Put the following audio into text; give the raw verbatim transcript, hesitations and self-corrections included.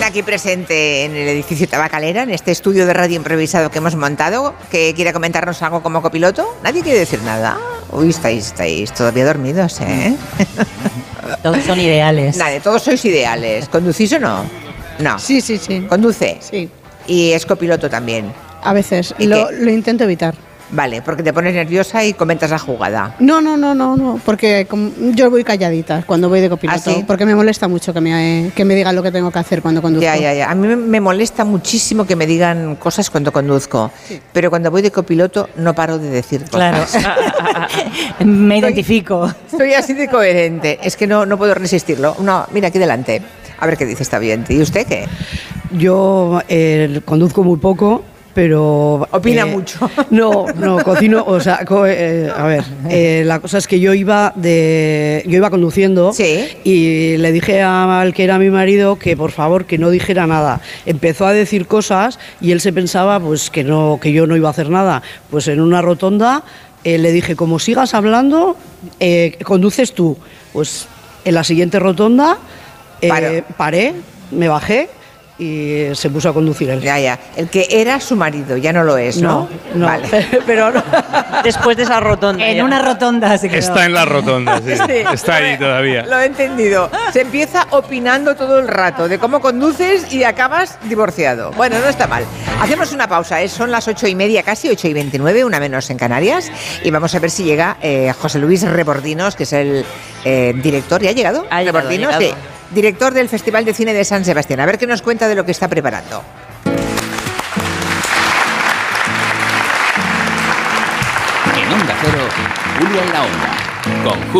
aquí presente en el edificio Tabacalera, en este estudio de radio improvisado que hemos montado, que quiere comentarnos algo como copiloto? ¿Nadie quiere decir nada? Uy, estáis, estáis todavía dormidos, ¿eh? Todos son ideales. Nada, todos sois ideales. ¿Conducís o no? No. Sí, sí, sí. ¿Conduce? Sí. Y es copiloto también. A veces. ¿Y Lo, qué? lo intento evitar. Vale, porque te pones nerviosa y comentas la jugada. No, no, no, no, no. Porque com- yo voy calladita cuando voy de copiloto. ¿Ah, sí? Porque me molesta mucho que me, que me digan lo que tengo que hacer cuando conduzco. Ya, ya, ya. A mí me molesta muchísimo que me digan cosas cuando conduzco. Sí. Pero cuando voy de copiloto no paro de decir cosas. Claro. Me identifico. Soy así de coherente. Es que no, no puedo resistirlo. No, mira, aquí delante. A ver qué dice esta oyente. ¿Y usted qué? Yo eh, conduzco muy poco, pero... Opina eh, mucho. No, no, cocino, o sea, co eh, a ver, eh, la cosa es que yo iba de, yo iba conduciendo, sí, y le dije al que era mi marido que por favor que no dijera nada. Empezó a decir cosas y él se pensaba pues que no, que yo no iba a hacer nada. Pues en una rotonda eh, le dije, como sigas hablando, eh, conduces tú. Pues en la siguiente rotonda eh, paré, me bajé y se puso a conducir él. Ya, ya. El que era su marido, ya no lo es, ¿no? No, no. Vale. Pero no. Después de esa rotonda. En ya. una rotonda se quedó. Está en la rotonda, sí. Sí. Está ahí todavía. Lo he entendido. Se empieza opinando todo el rato de cómo conduces y acabas divorciado. Bueno, no está mal. Hacemos una pausa, ¿eh? Son las ocho y media casi, ocho y veintinueve, una menos en Canarias. Y vamos a ver si llega eh, José Luis Rebordinos, que es el eh, director. ¿Ya ha llegado? Ha llegado, Rebordinos, ha llegado. Sí. Director del Festival de Cine de San Sebastián. A ver qué nos cuenta de lo que está preparando. En Onda Cero, Julia en la Onda, con Julia.